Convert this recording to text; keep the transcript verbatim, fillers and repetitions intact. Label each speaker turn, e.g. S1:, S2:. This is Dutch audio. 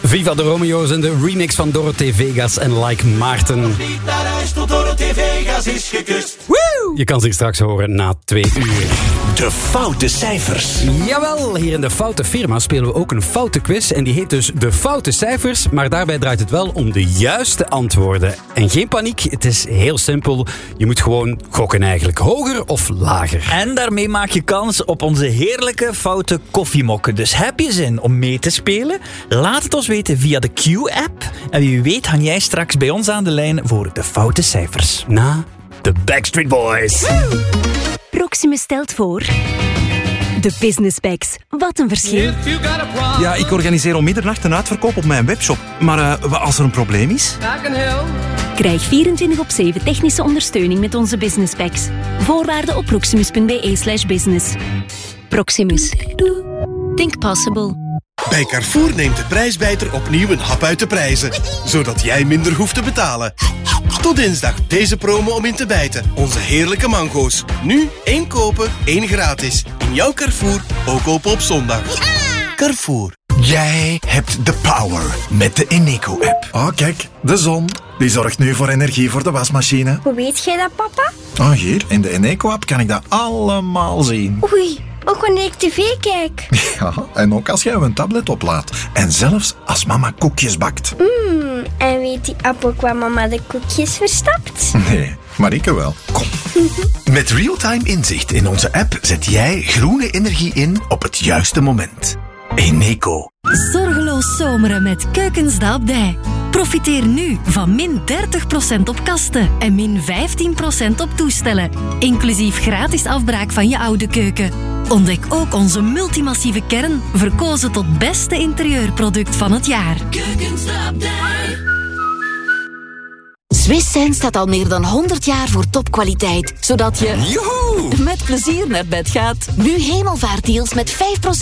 S1: Viva de Romeo's en de remix van Dorothee Vegas en Like Maarten.
S2: Niet naar huis tot Dorothee Vegas is gekust.
S1: Woe! Je kan zich straks horen na twee uur.
S3: De foute cijfers.
S1: Jawel, hier in de Foute Firma spelen we ook een foute quiz. En die heet dus De Foute Cijfers. Maar daarbij draait het wel om de juiste antwoorden. En geen paniek, het is heel simpel. Je moet gewoon gokken eigenlijk. Hoger of lager.
S4: En daarmee maak je kans op onze heerlijke foute koffiemokken. Dus heb je zin om mee te spelen? Laat het ons weten via de Q-app. En wie weet hang jij straks bij ons aan de lijn voor de foute cijfers.
S1: Na de Backstreet Boys.
S5: Proximus stelt voor... De Business Bags. Wat een verschil.
S6: Ja, ik organiseer om middernacht een uitverkoop op mijn webshop. Maar uh, als er een probleem is?
S5: Krijg vierentwintig op zeven technische ondersteuning met onze Business Bags. Voorwaarden op proximus.be slash business. Proximus. Think possible.
S7: Bij Carrefour neemt de prijsbijter opnieuw een hap uit de prijzen. Zodat jij minder hoeft te betalen. Tot dinsdag deze promo om in te bijten. Onze heerlijke mango's. Nu één kopen, één gratis. In jouw Carrefour, ook open op zondag. Carrefour.
S3: Jij hebt de power met de Eneco-app.
S8: Oh, kijk, de zon. Die zorgt nu voor energie voor de wasmachine.
S9: Hoe weet jij dat, papa?
S8: Oh, hier, in de Eneco-app kan ik dat allemaal zien.
S9: Oei, ook wanneer ik tv kijk.
S8: Ja, en ook als jij een tablet oplaadt. En zelfs als mama koekjes bakt.
S9: Mmm, en weet die app ook waar mama de koekjes verstapt?
S8: Nee, maar ik wel. Kom.
S3: Met real-time inzicht in onze app zet jij groene energie in op het juiste moment. Eneco.
S5: Zorgeloos zomeren met Keukens de Abdij. Profiteer nu van min dertig procent op kasten en min vijftien procent op toestellen. Inclusief gratis afbraak van je oude keuken. Ontdek ook onze multimassieve kern, verkozen tot beste interieurproduct van het jaar. Keukens de Abdij.
S10: Swiss Sense staat al meer dan honderd jaar voor topkwaliteit, zodat je
S3: Joehoe!
S10: met plezier naar bed gaat. Nu hemelvaartdeals met vijf procent